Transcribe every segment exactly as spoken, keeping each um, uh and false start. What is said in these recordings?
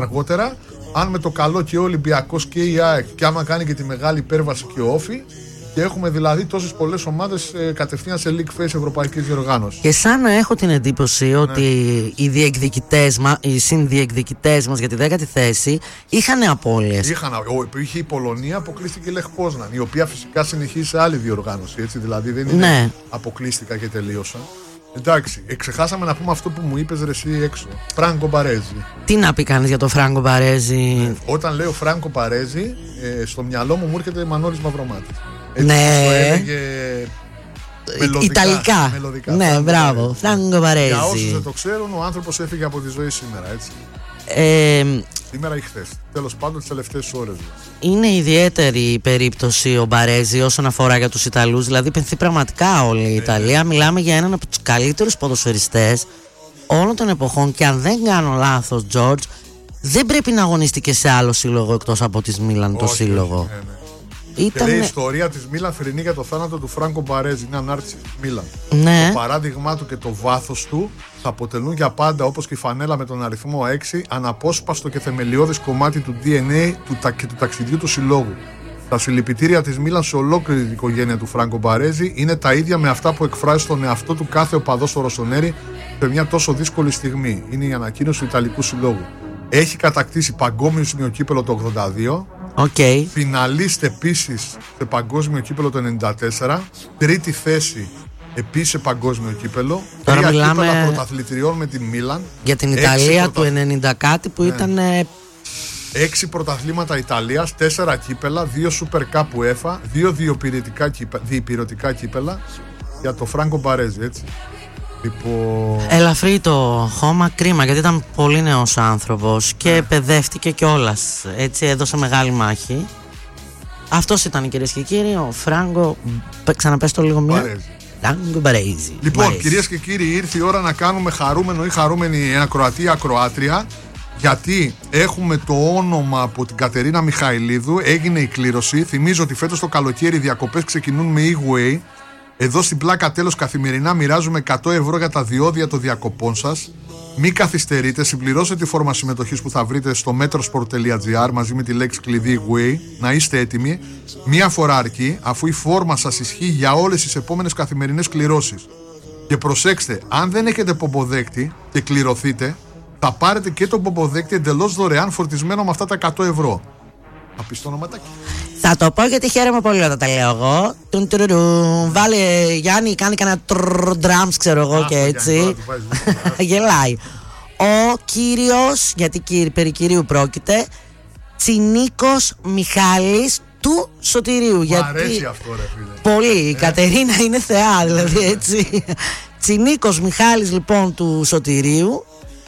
αργότερα. Αν με το καλό και ο Ολυμπιακός και η ΑΕΚ, και άμα κάνει και τη μεγάλη υπέρβαση και ο Όφη, και έχουμε δηλαδή τόσες πολλές ομάδες ε, κατευθείαν σε league phase ευρωπαϊκής διοργάνωσης. Και σαν να έχω την εντύπωση ναι. ότι οι διεκδικητές μας, οι συνδιεκδικητές μας για τη δέκατη θέση είχαν απώλειες. Είχαν, είχε η Πολωνία, αποκλείστηκε η Λεχ Πόσναν, η οποία φυσικά συνεχίζει σε άλλη διοργάνωση. Έτσι, δηλαδή δεν είναι ναι. αποκλείστηκα και τελείωσα. Εντάξει, ε, ξεχάσαμε να πούμε αυτό που μου είπες ρε εσύ έξω. Φράγκο Μπαρέζι. Τι να πει κανείς για το Φράγκο Μπαρέζι? Ε, όταν λέω Φράγκο Μπαρέζι, ε, στο μυαλό μου μου έρχεται Μανώλης Μαυρομάτης. Έτσι, ναι. το έλεγε μελωδικά, Ιταλικά. Μελωδικά. Ναι, μπράβο. Φράγκο Μπαρέζι. Για όσους δεν το ξέρουν, ο άνθρωπος έφυγε από τη ζωή σήμερα, έτσι. Ε, σήμερα ή χθες. Τέλος πάντων, τις τελευταίες ώρες. Είναι ιδιαίτερη η περίπτωση ο Μπαρέζι όσον αφορά για τους Ιταλούς. Δηλαδή, πενθεί πραγματικά όλη η Ιταλία. Ε, Μιλάμε για έναν από τους καλύτερους ποδοσφαιριστές όλων των εποχών. Και αν δεν κάνω λάθος, Τζορτζ, δεν πρέπει να αγωνίστηκε σε άλλο σύλλογο εκτός από τη Μίλαν το σύλλογο. Ναι, ναι. Ήταν... Και λέει η ιστορία της Μίλαν θρηνεί για το θάνατο του Φράγκο Μπαρέζι. Είναι ανάρτηση της Μίλαν. Ναι. Το παράδειγμά του και το βάθος του θα αποτελούν για πάντα, όπως και η φανέλα με τον αριθμό έξι, αναπόσπαστο και θεμελιώδες κομμάτι του ντι εν έι του, και του ταξιδιού του συλλόγου. Τα συλληπιτήρια της Μίλαν σε ολόκληρη την οικογένεια του Φράγκο Μπαρέζι είναι τα ίδια με αυτά που εκφράζει στον εαυτό του κάθε οπαδός στο Ροσονέρι σε μια τόσο δύσκολη στιγμή. Είναι η ανακοίνωση του Ιταλικού Συλλόγου. Έχει κατακτήσει παγκόσμιο σημειοκύπελλο το ογδόντα δύο. Okay. Φιναλίστ επίσης σε παγκόσμιο κύπελλο το ενενήντα τέσσερα. Τρίτη θέση επίσης σε παγκόσμιο κύπελλο. Τώρα Τρία μιλάμε κύπελλα πρωταθλητριών με τη Μίλαν. Για την Ιταλία πρωταθ... του ενενήντα κάτι που ναι. ήταν. Έξι πρωταθλήματα Ιταλίας, τέσσερα κύπελλα, δύο Super Cup UEFA, δύο διυπηρωτικά κύπελλα για το Φράγκο Μπαρέζι, έτσι. Λοιπόν... Ελαφρύ το χώμα, κρίμα γιατί ήταν πολύ νέος άνθρωπος και ναι. παιδεύτηκε κιόλας. Έτσι έδωσε μεγάλη μάχη. Αυτός ήταν, κυρίες και κύριοι, ο Φράγκο. Ξαναπες το λίγο μία. Φράγκο Μπαρέζι. Λοιπόν, κυρίες και κύριοι, ήρθε η ώρα να κάνουμε χαρούμενο ή χαρούμενη ένα Κροατή ακροάτρια. Γιατί έχουμε το όνομα από την Κατερίνα Μιχαηλίδου. Έγινε η κλήρωση. Θυμίζω ότι φέτος το καλοκαίρι οι διακοπές ξεκινούν με E-Way. Εδώ στην πλάκα τέλος καθημερινά μοιράζουμε εκατό ευρώ για τα διόδια των διακοπών σας. Μην καθυστερείτε, συμπληρώστε τη φόρμα συμμετοχής που θα βρείτε στο metrosport τελεία gr μαζί με τη λέξη κλειδί Way. Να είστε έτοιμοι. Μία φορά αρκεί, αφού η φόρμα σας ισχύει για όλες τις επόμενες καθημερινές κληρώσεις. Και προσέξτε, αν δεν έχετε πομποδέκτη και κληρωθείτε, θα πάρετε και τον πομποδέκτη εντελώς δωρεάν φορτισμένο με αυτά τα εκατό ευρώ. Θα πεις το ονοματάκι. Θα το πω γιατί χαίρομαι πολύ όταν τα λέω εγώ. Τουν, τουν, τουν, βάλε Γιάννη, κάνει κανένα drums, ξέρω εγώ. Α, και έτσι Γιάννη, γελάει. Ο κύριος, γιατί περί κυρίου πρόκειται, Τσινίκος Μιχάλης του Σωτηρίου. Μ' γιατί... αρέσει αυτό ρε φίλε. Πολύ, η ε. Κατερίνα είναι θεά δηλαδή, έτσι. Τσινίκος Μιχάλης λοιπόν του Σωτηρίου.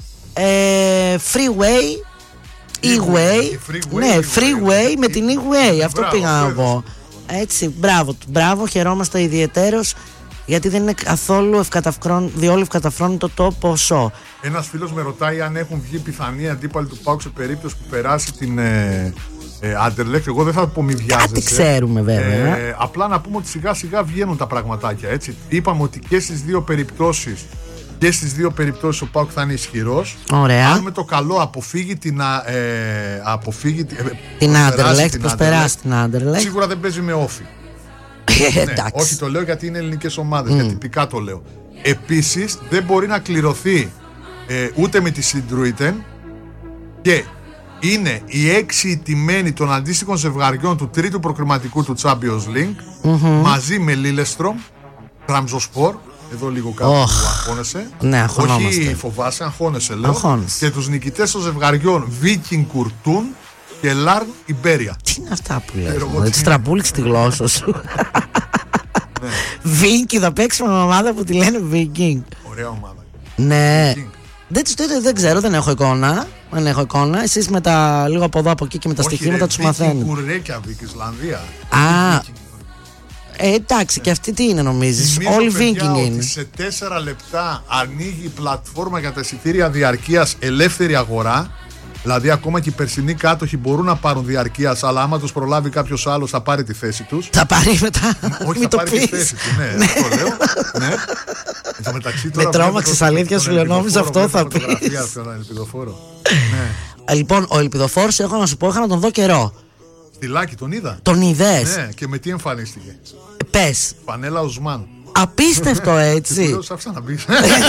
ε, Freeway E-Way, ναι, Freeway με την E-Way, αυτό μπράβο, πήγα να πω. Έτσι, μπράβο, μπράβο, χαιρόμαστε ιδιαιτέρως γιατί δεν είναι καθόλου ευκαταφρόν, διόλου ευκαταφρόνητο το ποσό. Ένας φίλος με ρωτάει αν έχουν βγει πιθανοί αντίπαλοι του ΠΑΟΚ σε περίπτωση που περάσει την ε, ε, Anderlecht. Εγώ δεν θα πω μη βιάζεσαι. Κάτι ξέρουμε βέβαια. Ε, απλά να πούμε ότι σιγά σιγά βγαίνουν τα πραγματάκια, έτσι. Είπαμε ότι και στις δύο περιπτώσεις Και στις δύο περιπτώσεις ο ΠΑΟΚ θα είναι ισχυρός. Ωραία. Αν με το καλό αποφύγει την, ε, αποφύγει, ε, την Anderlecht, προσπεράσει την Anderlecht. Σίγουρα δεν παίζει με Όφη. Ναι, όχι, το λέω γιατί είναι ελληνικές ομάδες, mm. γιατί τυπικά το λέω. Επίσης δεν μπορεί να κληρωθεί ε, ούτε με τη Συντρούιτεν και είναι οι έξι ιτημένοι των αντίστοιχων ζευγαριών του τρίτου προκριματικού του Champions League mm-hmm. μαζί με Λίλεστρομ, Τραμζοσπορ. Εδώ λίγο κάτω oh. που αγχώνεσαι. Ναι, αγχωνόμαστε. Όχι φοβάσαι, αγχώνεσαι λέω. Αγχώνεσαι. Και τους νικητές των ζευγαριών Βίκινγκ Κουρτούν και Λάρν Ιμπέρια. Τι είναι αυτά που λες, έτσι τραμπούληξε τη γλώσσα σου. Βίκινγκ, θα παίξουμε με ομάδα που τη λένε Βίκινγκ. Ωραία ομάδα. Ναι. Δεν, δεν, δεν ξέρω, δεν έχω εικόνα. Δεν έχω εικόνα. Εσείς με τα λίγο από εδώ από εκεί και με τα στοιχήματα τους μαθαίνετε. Βίκινγκ Κουρέκιαβικ, Ισλανδία. Α, Ε, εντάξει, και αυτή τι είναι νομίζεις? Όλοι Βίκινγκ είναι. Σε τέσσερα λεπτά ανοίγει η πλατφόρμα για τα εισιτήρια διαρκείας ελεύθερη αγορά. Δηλαδή, ακόμα και οι περσινοί κάτοχοι μπορούν να πάρουν διαρκείας, αλλά άμα τους προλάβει κάποιος άλλος θα πάρει τη θέση τους. Θα πάρει μετά. Όχι, θα πάρει τη θέση του. Ναι, αυτό λέω. Ναι. Με τρόμαξες, αλήθεια σου λέω, νόμιζα αυτό θα πει. Ναι. Ε, λοιπόν, ο Ελπιδοφόρος, έχω να σου πω, είχα να τον δω καιρό. Στη Λάκη τον είδα. Τον είδες? Ναι, και με τι εμφανίστηκε? Ε, πες. Φανέλα Οσμάν. Απίστευτο, έτσι. Λέω, σ' άφησα να μπεις.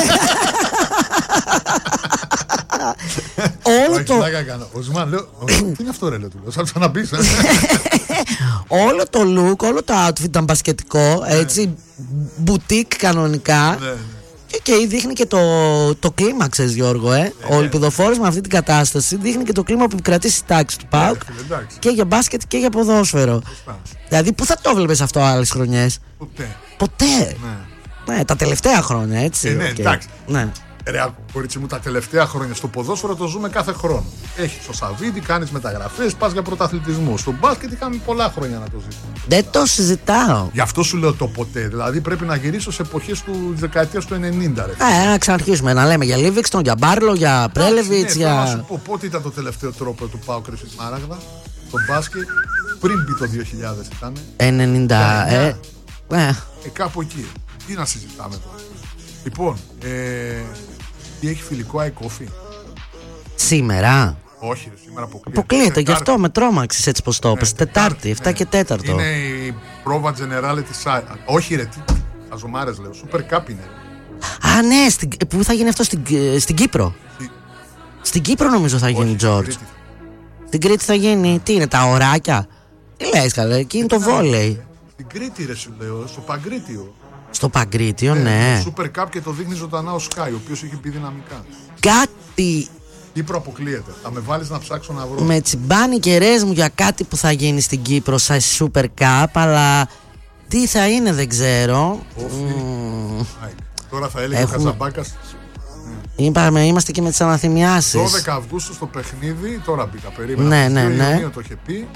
Όλο το... Οσμάν, λέω, τι είναι αυτό ρε, λέω, του λέω, σ' άφησα να μπεις. Όλο το look, όλο το outfit ήταν μπασκετικό, έτσι, μπουτίκ κανονικά. Και δείχνει και το, το κλίμα, ξέρεις Γιώργο, ε. Ο Ελπιδοφόρος με αυτή την κατάσταση δείχνει και το κλίμα που κρατήσει στη τάξη του ΠΑΟΚ και για μπάσκετ και για ποδόσφαιρο. Δηλαδή, πού θα το βλέπεις αυτό άλλες χρονιές? Ποτέ. Ποτέ. Ναι. Ναι, τα τελευταία χρόνια, έτσι. Ε, ναι, okay. Εντάξει. Ναι. Ρε, κορίτσι μου, τα τελευταία χρόνια στο ποδόσφαιρο το ζούμε κάθε χρόνο. Έχεις το Σαββίδι, κάνεις μεταγραφές, πας για πρωταθλητισμό. Στο μπάσκετ είχαμε πολλά χρόνια να το ζήσουμε. Δεν το συζητάω. Γι' αυτό σου λέω το ποτέ. Δηλαδή πρέπει να γυρίσω σε εποχές του δεκαετίας του ενενήντα. Ρε. Ε, να ξαναρχίσουμε να λέμε για Λίβιξτον, για Μπάρλο, για Πρέλεβιτς. Ναι, για... να σου πω πότε ήταν το τελευταίο τρόπο του ΠΑΟΚ Κρήφης Μάραγδα. Το μπάσκετ πριν μπει το δύο χιλιάδες ήταν. ενενήντα. Ε, ε. ε, κάπου εκεί. Τι να συζητάμε τώρα. Λοιπόν, ε, τι έχει φιλικό αεκόφι σήμερα? Όχι, ρε, σήμερα αποκλείεται. Αποκλείεται, γι' αυτό με τρόμαξες έτσι πως το είπες. Ναι, Τετάρτη, εφτά ναι. και τέταρτο. Είναι η πρόβα Generale της ΣΑΕ. Όχι, ρε, τι αζωμάρες λέω. Super Cup είναι. Α, ναι, στην, πού θα γίνει αυτό, στην, στην Κύπρο. Στη... Στην Κύπρο νομίζω θα γίνει, Τζόρτζ. Στην, στην Κρήτη θα γίνει. Τι είναι, τα ωράκια? Τι λες, καλέ, εκεί είναι το βόλεϊ. Στην Κρήτη, ρε, σου λέω, στο Παγκρίτιο. Στο Παγκρίτιο, ναι. ναι. Το Super Cup και το δείχνει ζωντανά ο Sky, ο οποίος έχει πει δυναμικά. Κάτι. Κύπρο αποκλείεται. Θα με βάλεις να ψάξω να βρω. Με τσιμπάνει κεραίες μου για κάτι που θα γίνει στην Κύπρο σαν Super Cup, αλλά τι θα είναι δεν ξέρω. Mm. Τώρα θα έλεγε Έχουμε... ο Χατζαμπάκας. Είπαμε, είμαστε και με τις αναθυμιάσεις. δώδεκα Αυγούστου στο παιχνίδι, τώρα μπήκα περίμενα. Ναι, ναι, ναι. Το είχε πει.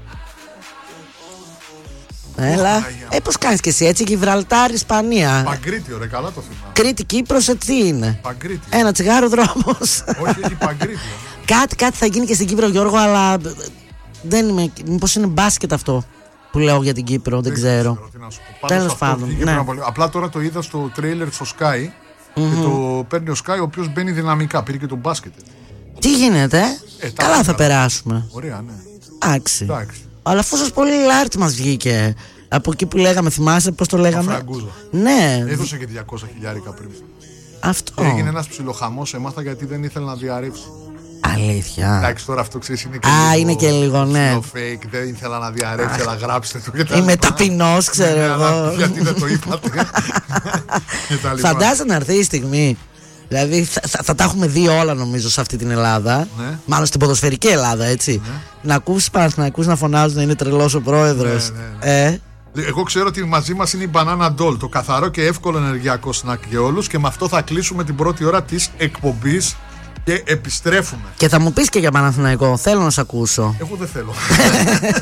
Έλα. Ε, πώς κάνεις και εσύ έτσι, Γιβραλτάρ, Ισπανία. Παγκρίτιο, ρε, καλά το θυμάμαι. Κρήτη, Κύπρος, ε, τι είναι? Παγκρίτιο. Ένα τσιγάρο δρόμος. Όχι, έχει Παγκρίτιο. κάτι, κάτι θα γίνει και στην Κύπρο, Γιώργο, αλλά δεν είμαι. Μήπως είναι μπάσκετ αυτό που λέω για την Κύπρο, δεν, δεν ξέρω. Τέλος πάντων. Ναι. Απλά τώρα το είδα στο τρέιλερ στο Sky mm-hmm. και το παίρνει ο Sky, ο οποίος μπαίνει δυναμικά. Πήρε και τον μπάσκετ. Τι γίνεται, ε? Καλά θα, θα περάσουμε. Ωραία, ναι. Εντάξει. Αλλά αφού σας πολύ λάρτη μας βγήκε. Από εκεί που λέγαμε, θυμάσαι πώς το λέγαμε? Φραγκούζα. Ναι. Έδωσε και διακόσια χιλιάρικα πριν. Αυτό. Και έγινε ένας ψιλοχαμός, έμαθα γιατί δεν ήθελε να διαρρεύσει. Αλήθεια. Εντάξει, τώρα αυτό ξέρεις είναι και Α, λίγο. είναι και λίγο, ναι. Fake, δεν ήθελα να διαρρεύσει, αλλά γράψτε το και τα Είμαι ταπεινός, ξέρω εγώ. Γιατί δεν το είπατε. Φαντάζεσαι να έρθει η στιγμή. Δηλαδή θα, θα, θα τα έχουμε δει όλα νομίζω σε αυτή την Ελλάδα. Ναι. Μάλλον στην ποδοσφαιρική Ελλάδα, έτσι. Ναι. Να ακούσεις Παναθηναϊκούς να φωνάζουν να είναι τρελός ο πρόεδρος. Ναι, ναι, ναι. Ε. Εγώ ξέρω ότι μαζί μας είναι η Banana Doll, το καθαρό και εύκολο ενεργειακό σνακ για όλους, και με αυτό θα κλείσουμε την πρώτη ώρα της εκπομπής και επιστρέφουμε. Και θα μου πεις και για Παναθηναϊκό, θέλω να σε ακούσω. Εγώ δεν θέλω.